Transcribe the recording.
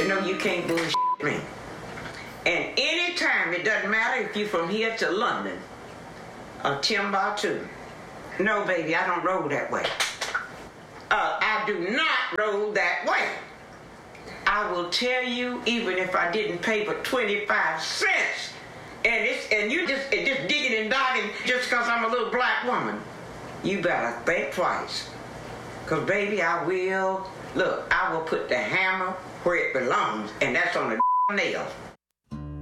know you can't bullshit me. And anytime, it doesn't matter if you're from here to London or Timbuktu. No, baby, I don't roll that way. I do not roll that way. I will tell you, even if I didn't pay for 25 cents, and you just digging and dogging just because I'm a little black woman, you better think twice. Because, baby, I will put the hammer where it belongs, and that's on the nail.